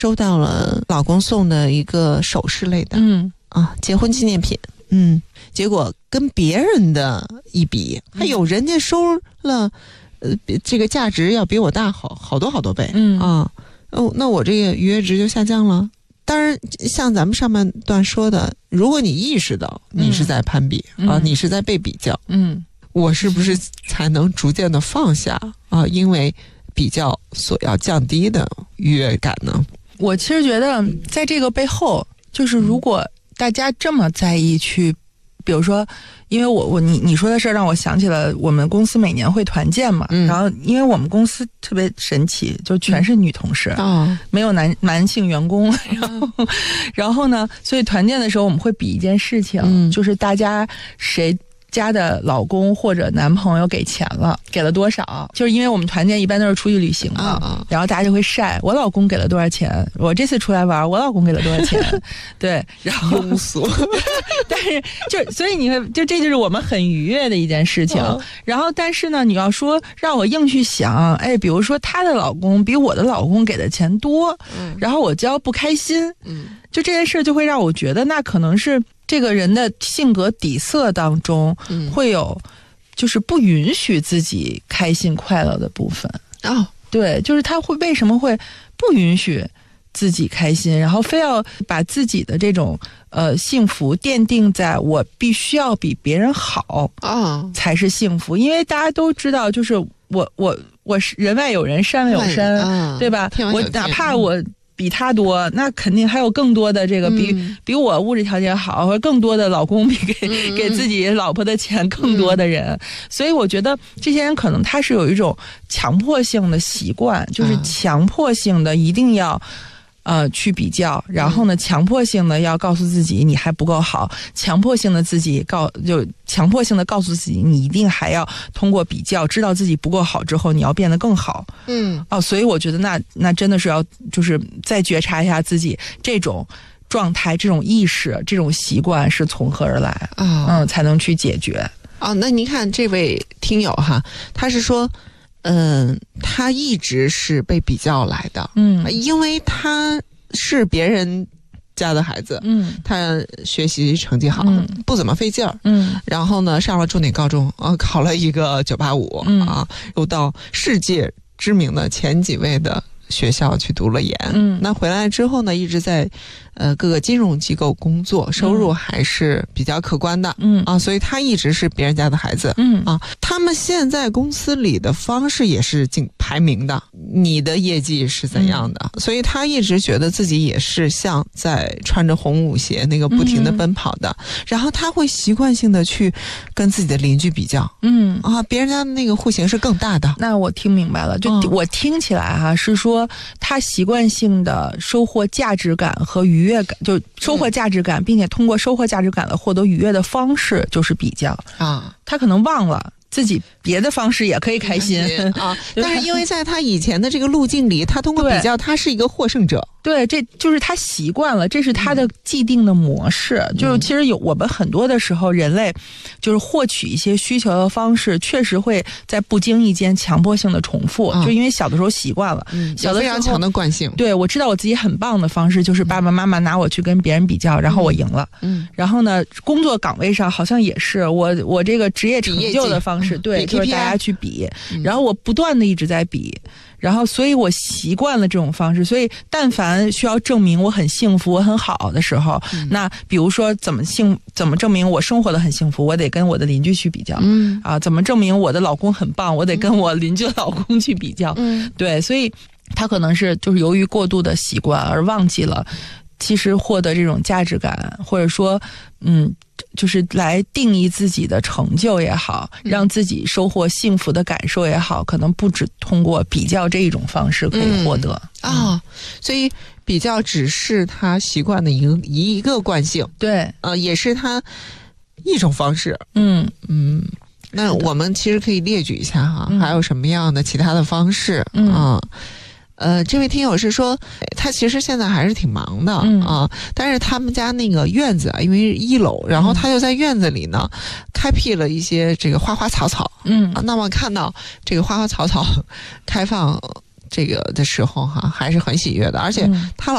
收到了老公送的一个首饰类的，结婚纪念品，结果跟别人的一比，还有人家收了，这个价值要比我大好多倍，那我这个愉悦值就下降了。当然，像咱们上半段说的，如果你意识到你是在攀比你是在被比较，我是不是才能逐渐的放下因为比较所要降低的愉悦感呢？ 我其实觉得在这个背后，就是如果大家这么在意去，比如说，因为你说的事让我想起了我们公司每年会团建嘛，然后因为我们公司特别神奇，就全是女同事，没有男性员工，然后呢，所以团建的时候我们会比一件事情，就是大家谁家的老公或者男朋友给钱了，给了多少？就是因为我们团建一般都是出去旅行嘛，然后大家就会晒我老公给了多少钱，我这次出来玩我老公给了多少钱，对，然后庸俗， 但是所以你会这就是我们很愉悦的一件事情。然后但是呢，你要说让我硬去想，比如说她的老公比我的老公给的钱多，然后我就要不开心，就这件事就会让我觉得那可能是这个人的性格底色当中会有就是不允许自己开心快乐的部分对，就是他会为什么会不允许自己开心，然后非要把自己的这种幸福奠定在我必须要比别人好才是幸福，因为大家都知道，就是我是人外有人，山外有山，对吧？我哪怕我比他多，那肯定还有更多的这个比我物质条件好，或者更多的老公比给自己老婆的钱更多的人，所以我觉得这些人可能他是有一种强迫性的习惯，就是强迫性的一定要去比较，然后呢，强迫性的要告诉自己你还不够好，强迫性的强迫性的告诉自己你一定还要通过比较，知道自己不够好之后，你要变得更好。所以我觉得那真的是要就是再觉察一下自己这种状态、这种意识、这种习惯是从何而来才能去解决。 那您看这位听友哈，他是说。他一直是被比较来的，因为他是别人家的孩子，他学习成绩好，不怎么费劲儿，然后呢上了重点高中，考了一个985，又到世界知名的前几位的学校去读了研，那回来之后呢，一直在各个金融机构工作，收入还是比较可观的，所以他一直是别人家的孩子，他们现在公司里的方式也是排名的，你的业绩是怎样的，所以他一直觉得自己也是像在穿着红舞鞋那个不停的奔跑的，然后他会习惯性的去跟自己的邻居比较，别人家那个户型是更大的。 那我听明白了，就我听起来是说他习惯性的收获价值感和愉悦感，就收获价值感，并且通过收获价值感来获得愉悦的方式就是比较他可能忘了自己别的方式也可以开心但是因为在他以前的这个路径里，他通过比较他是一个获胜者， 对，这就是他习惯了，这是他的既定的模式，就是其实我们很多的时候人类就是获取一些需求的方式确实会在不经意间强迫性的重复，就因为小的时候习惯了，小的时候非常强的惯性， 对，我知道我自己很棒的方式就是爸爸妈妈拿我去跟别人比较，然后我赢了，然后呢工作岗位上好像也是我这个职业成就的方式，对，就是大家去比，然后我不断的一直在比，然后所以我习惯了这种方式，所以但凡需要证明我很幸福我很好的时候，那比如说怎么证明我生活的很幸福，我得跟我的邻居去比较，怎么证明我的老公很棒，我得跟我邻居的老公去比较，对，所以他可能是就是由于过度的习惯而忘记了其实获得这种价值感，或者说就是来定义自己的成就也好，让自己收获幸福的感受也好，可能不只通过比较这一种方式可以获得所以比较只是他习惯的一个惯性， 对， 也是他一种方式，那我们其实可以列举一下还有什么样的其他的方式这位听友是说他其实现在还是挺忙的但是他们家那个院子因为1楼，然后他就在院子里呢开辟了一些这个花花草草，那么看到这个花花草草开放这个的时候还是很喜悦的，而且他